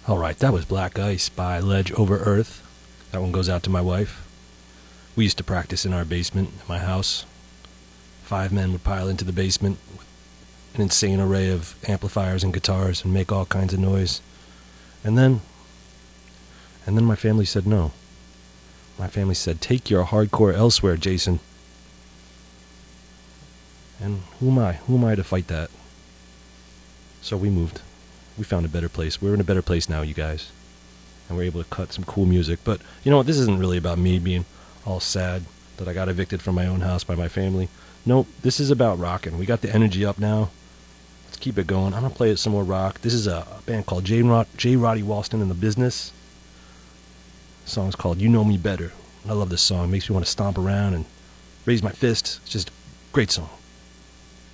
Alright, that was Black Ice by Ledge Over Earth. That one goes out to my wife. We used to practice in our basement at my house. 5 men would pile into the basement with an insane array of amplifiers and guitars and make all kinds of noise. And then my family said no. My family said, take your hardcore elsewhere, Jason. And who am I? Who am I to fight that? So we moved. We found a better place. We're in a better place now, you guys. And we're able to cut some cool music. But you know what? This isn't really about me being all sad that I got evicted from my own house by my family. Nope, this is about rocking. We got the energy up now. Let's keep it going. I'm going to play some more rock. This is a band called J. Roddy Walston and the Business. The song's called You Know Me Better. I love this song. It makes me want to stomp around and raise my fist. It's just a great song.